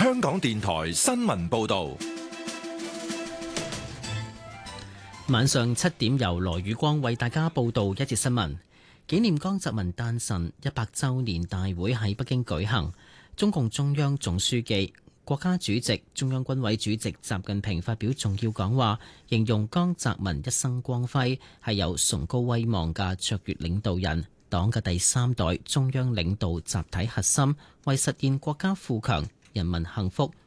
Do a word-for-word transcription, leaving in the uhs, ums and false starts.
香港電台新聞報道。 晚上七點由羅宇光為大家報道一節新聞。紀念江澤民誕辰一百周年大會喺北京舉行，中共中央總書記、國家主席、中央軍委主席習近平發表重要講話，形容江澤民一生光輝，係有崇高威望嘅卓越領導人，黨嘅第三代中央領導集體核心，為實現國家富強、人民幸福、